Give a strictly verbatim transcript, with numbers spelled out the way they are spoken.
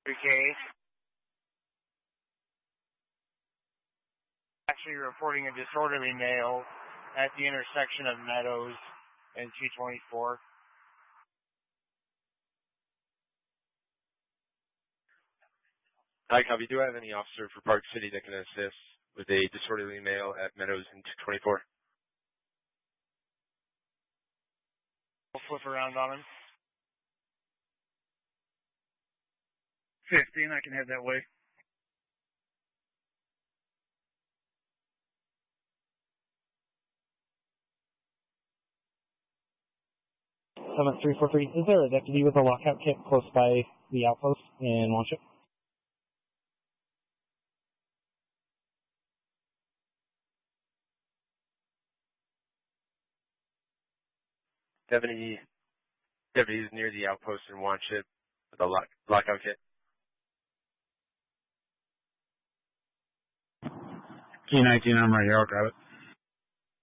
K. Actually reporting a disorderly male at the intersection of Meadows and two twenty-four. Hi, copy. Do I have any officer for Park City that can assist with a disorderly male at Meadows and two twenty-four? We'll flip around on him. fifteen, I can head that way. Summit three four three, is there a deputy with a lockout kit close by the outpost in Wanship? Do you have any deputies near the outpost in Wanship with a lock, lockout kit? Key nineteen, I'm right here, I'll grab it.